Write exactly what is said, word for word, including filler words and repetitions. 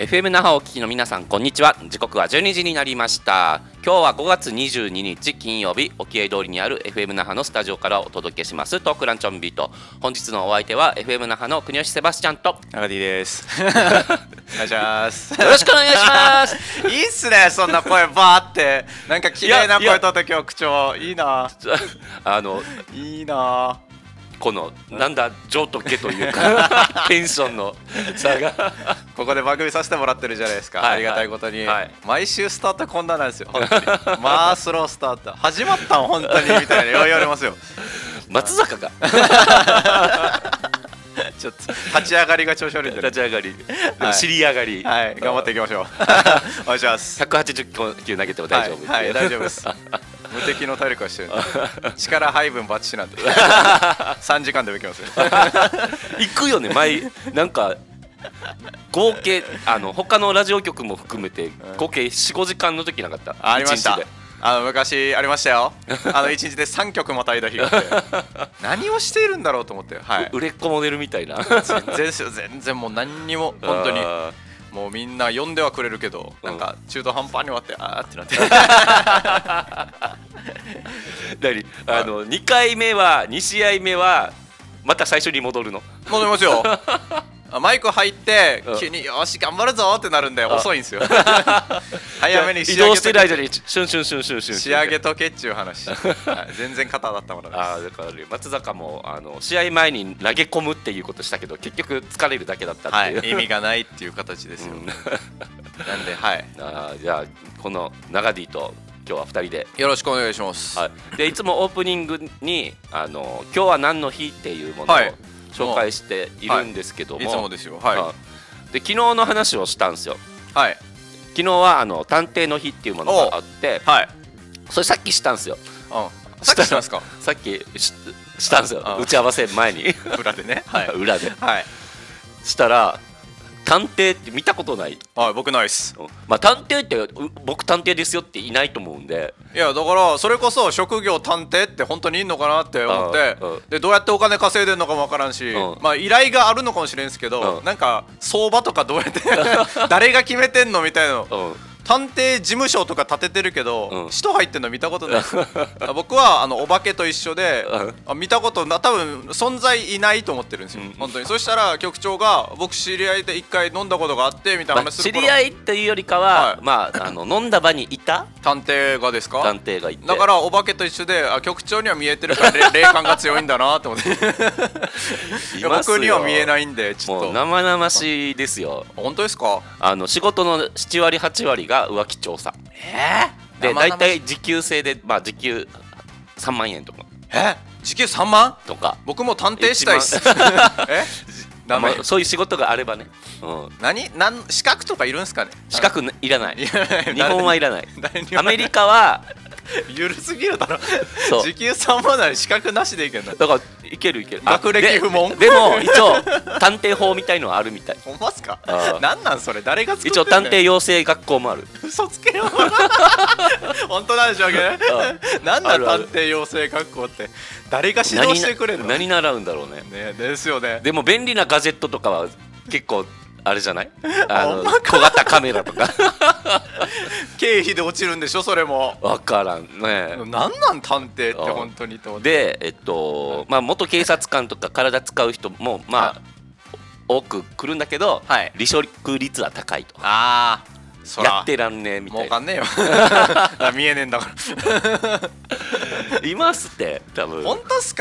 エフエム 那覇をお聞きの皆さん、こんにちは。時刻はじゅうにじになりました。今日はごがつにじゅうににち金曜日、沖合通りにある エフエム 那覇のスタジオからお届けしますトークランチョンビート。本日のお相手は エフエム 那覇の国吉セバスチャンと中 D ですお願いしますよろしくお願いしますいいっすね、そんな声バーってなんか綺麗な声とって局長いいなあのいいなこのなんだ上と下というかテンションの差がここで番組させてもらってるじゃないですか、はいはい、ありがたいことに、はい、毎週スタートこんななんですよ本当にまあスロースタート始まったん本当にみたいな言われますよ松坂がちょっと立ち上がりが調子悪いんで、ね、 立ち上がり、はい、尻上がり、 はい、頑張っていきましょうお願いしますひゃくはちじゅっキロ投げても大丈夫、 はい、はい、大丈夫です無敵の体力はしてるんで力配分バッチシなんでさんじかんでもいきますよ行くよね毎なんか合計あの他のラジオ局も含めて合計 よん,ご 時間の時なかった？ ありました。あの昔ありましたよあのいちにちでさんきょくまたいだ日があって何をしているんだろうと思って、はい、 売れっ子モデルみたいな全然ですよ、全然もう何にも本当にもうみんな呼んではくれるけど、なんか中途半端に終わってあーってなって何あのにかいめはにしあいめはまた最初に戻るの？ 戻りますよマイク入って急によし頑張るぞってなるんで遅いんですよ早めに仕上げとけ、移動してる間にシュンシュンシュンシュンシュン仕上げとけっちゅう話、はい、全然肩だったものです。 あだから松坂もあの試合前に投げ込むっていうことしたけど結局疲れるだけだったっていう、 はい、意味がないっていう形ですよ、うん、なんではいあじゃあこの長 D と今日はふたりでよろしくお願いします、 はい、でいつもオープニングにあの今日は何の日っていうものを、はい紹介しているんですけども、 はい、いつもですよ、はい、 で昨日の話をしたんですよ、 はい、 昨日はあの探偵の日っていうものがあって、はい、それさっきしたんですよ、 うん、さっきしたんですかさっき し, したんですよ打ち合わせ前に裏でね、 はい、裏で、 はい、 したら探偵って見たことない？ はい、僕ないっす。 まあ探偵って僕探偵ですよっていないと思うんで、 いやだからそれこそ職業探偵って本当にいんのかなって思って、でどうやってお金稼いでるのかもわからんし、うん、まあ依頼があるのかもしれんすけど、うん、なんか相場とかどうやって誰が決めてんのみたいなの、うん探偵事務所とか建ててるけど、うん、人入ってんの見たことない僕はあのお化けと一緒で、うん、見たことな多分存在いないと思ってるんですよ、うん、本当に。そしたら局長が僕知り合いで一回飲んだことがあってみたいな話するから、 まあ、知り合いっていうよりかは、はい、まあ、あの飲んだ場にいた探偵がですか？ 探偵がいて、 だからお化けと一緒であ局長には見えてるから霊感が強いんだなと思って僕には見えないんでちょっともう生々しいですよ。 本当ですか？ あの仕事のななわりはちわりが浮気調査、 えー、で大体時給制で、まあ、時給さんまんえんとか、 えー、時給さんまんとか僕も探偵したいっすえダメ、まあ、そういう仕事があればね、うん、 何なん資格とかいるんすかね？ 資格いらない日本はいらないアメリカはゆるすぎるだろ時給さんまんなら資格なしでいけんだ。 だからいけるいける学歴不問で, でも一応探偵法みたいのはあるみたい。 ほんまっすか？なんなんそれ誰が作ってんねん。 一応探偵養成学校もある。 嘘つけよ本当なんでしょうけどなんだ探偵養成学校って誰が指導してくれるの？ 何習うんだろう ね, ねですよね。 でも便利なガジェットとかは結構あれじゃないあの小型カメラとか経費で落ちるんでしょそれも分からんね。 なんなん探偵って本当にとでえっとまあ元警察官とか体使う人もまあ多く来るんだけど、はい、離職率は高いと。 ああやってらんねえみたいな。 儲かんねえよ見えねえんだからいますって多分。 本当っすか？